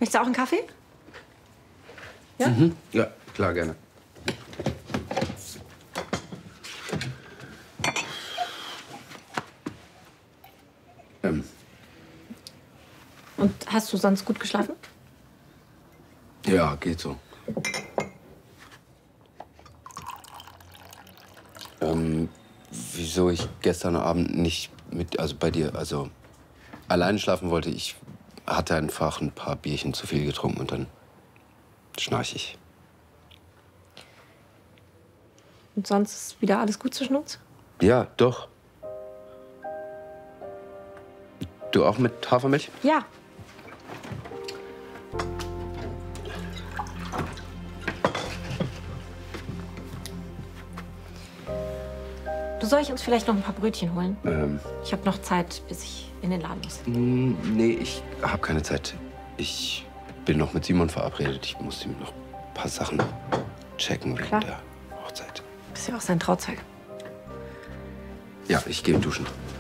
Möchtest du auch einen Kaffee? Ja? Mhm. Ja, klar, gerne. Und hast du sonst gut geschlafen? Ja, geht so. Wieso ich gestern Abend nicht bei dir, alleine schlafen wollte, ich hatte einfach ein paar Bierchen zu viel getrunken und dann schnarch ich. Und sonst ist wieder alles gut zwischen uns? Ja, doch. Du auch mit Hafermilch? Ja. Du, soll ich uns vielleicht noch ein paar Brötchen holen? Ich habe noch Zeit, bis ich in den Laden muss. Nee, ich habe keine Zeit. Ich bin noch mit Simon verabredet. Ich muss ihm noch ein paar Sachen checken wegen der Hochzeit. Bist ja auch sein Trauzeuge. Ja, ich gehe duschen.